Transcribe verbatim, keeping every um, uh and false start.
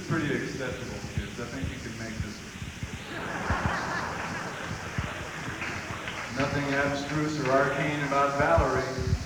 pretty acceptable, kids. I think you can make this one. Nothing abstruse or arcane about Valerie.